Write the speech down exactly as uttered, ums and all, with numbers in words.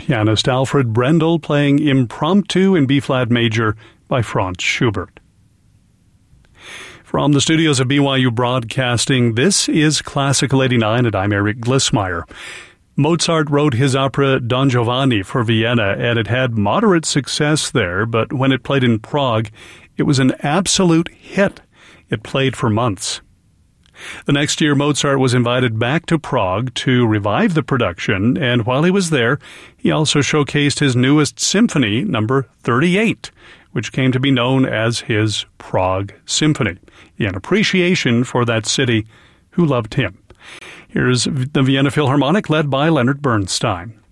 pianist Alfred Brendel playing Impromptu in B-flat major by Franz Schubert. From the studios of B Y U Broadcasting, this is Classical eighty-nine, and I'm Eric Glissmeyer. Mozart wrote his opera Don Giovanni for Vienna, and it had moderate success there, but when it played in Prague, it was an absolute hit. It played for months. The next year, Mozart was invited back to Prague to revive the production, and while he was there, he also showcased his newest symphony, number thirty-eight, which came to be known as his Prague Symphony, in appreciation for that city who loved him. Here's the Vienna Philharmonic led by Leonard Bernstein.